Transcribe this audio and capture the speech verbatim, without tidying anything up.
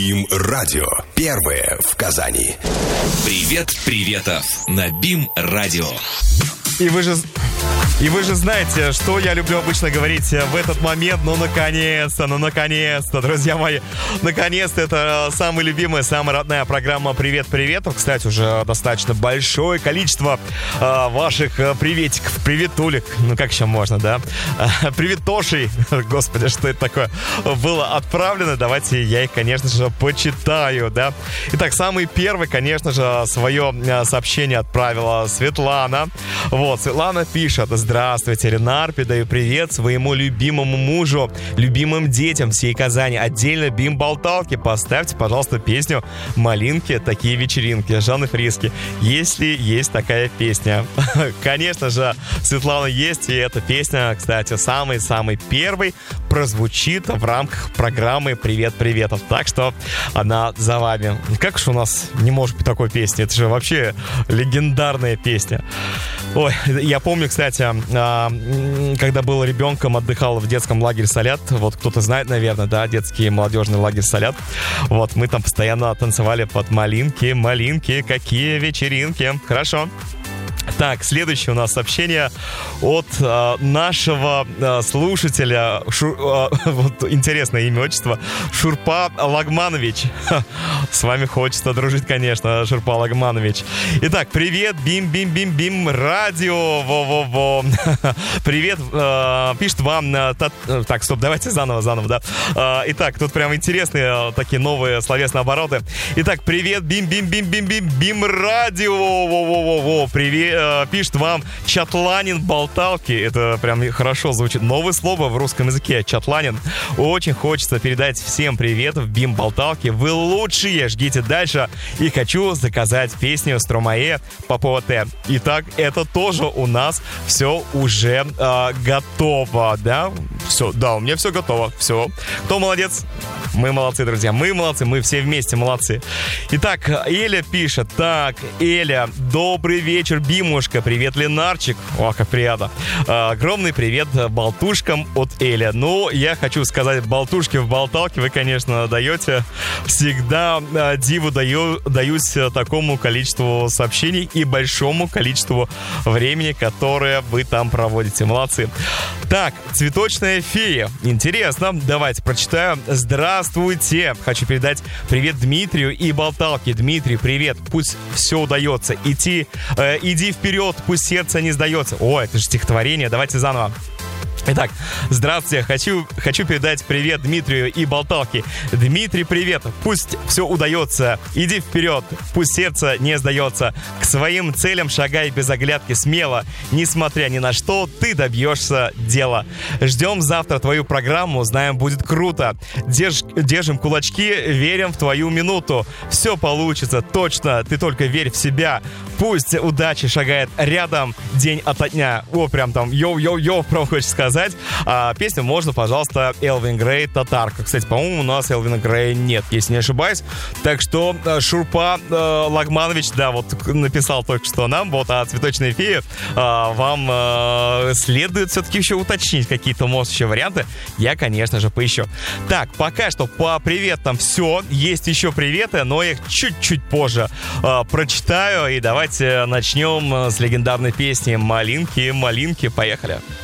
Бим Радио. Первое в Казани. Привет, приветов на Бим Радио. И вы же... И вы же знаете, что я люблю обычно говорить в этот момент. Ну, наконец-то, ну, наконец-то, друзья мои. Наконец-то, это самая любимая, самая родная программа «Привет-привет». Кстати, уже достаточно большое количество э, ваших приветиков. Приветулек. Ну, как еще можно, да? Приветошей. Господи, что это такое? Было отправлено. Давайте я их, конечно же, почитаю, да? Итак, самый первый, конечно же, свое сообщение отправила Светлана. Вот, Светлана пишет: здравствуйте, Ренар, передаю привет своему любимому мужу, любимым детям всей Казани. Отдельно бим-болталки. Поставьте, пожалуйста, песню «Малинки. Такие вечеринки» Жанны Фриске, если есть такая песня. Конечно же, Светлана, есть. И эта песня, кстати, самый-самый первый прозвучит в рамках программы «Привет-приветов». Так что она за вами. Как же у нас не может быть такой песни? Это же вообще легендарная песня. Ой, я помню, кстати, когда был ребенком, отдыхал в детском лагере «Солят». Вот кто-то знает, наверное, да, детский молодежный лагерь «Солят». Вот, мы там постоянно танцевали под «Малинки, малинки, какие вечеринки». Хорошо. Так, следующее у нас сообщение от э, нашего э, слушателя, Шур, э, вот интересное имя, отчество, Шурпа Лагманович. С вами хочется дружить, конечно, Шурпа Лагманович. Итак, привет, бим-бим-бим-бим, радио, во-во-во. Привет, э, пишет вам, э, та, э, так, стоп, давайте заново, заново, да. Э, итак, тут прям интересные э, такие новые словесные обороты. Итак, привет, бим-бим-бим-бим-бим, радио, во-во-во-во, привет. Пишет вам Чатланин Болталки. Это прям хорошо звучит. Новое слово в русском языке. Чатланин. Очень хочется передать всем привет в Бим Болталки. Вы лучшие. Ждите дальше. И хочу заказать песню Стромае по ПВТ. Итак, это тоже у нас все уже э, готово. Да? Все, да, у меня все готово. Все. Кто молодец? Мы молодцы, друзья. Мы молодцы. Мы все вместе молодцы. Итак, Эля пишет. Так, Эля, добрый вечер, Бимушка. Привет, Ленарчик. О, как приятно. Огромный привет болтушкам от Эля. Ну, я хочу сказать, болтушки в болталке вы, конечно, даете. Всегда диву даю, даюсь такому количеству сообщений и большому количеству времени, которое вы там проводите. Молодцы. Так, цветочная фея. Интересно. Давайте прочитаю. Здравствуйте. Хочу передать привет Дмитрию и болталке. Дмитрий, привет. Пусть все удается. Идти, э, иди вперед, пусть сердце не сдается. О, это же стихотворение. Давайте заново. Итак, здравствуйте, хочу, хочу передать привет Дмитрию и болталке. Дмитрий, привет, пусть все удается, иди вперед, пусть сердце не сдается. К своим целям шагай без оглядки смело, несмотря ни на что, ты добьешься дела. Ждем завтра твою программу, знаем, будет круто. Держ, держим кулачки, верим в твою минуту. Все получится, точно, ты только верь в себя. Пусть удача шагает рядом день ото дня. О, прям там йоу-йоу-йоу, прям хочется сказать. А песню можно, пожалуйста, Элвин Грей «Татарка». Кстати, по-моему, у нас Элвина Грея нет, если не ошибаюсь. Так что Шурпа э, Лагманович, да, вот написал только что нам, вот, а «Цветочная фея» э, вам э, следует все-таки еще уточнить какие-то, может, еще варианты. Я, конечно же, поищу. Так, пока что по приветам все. Есть еще приветы, но я их чуть-чуть позже э, прочитаю. И давайте начнем с легендарной песни «Малинки, малинки». Поехали.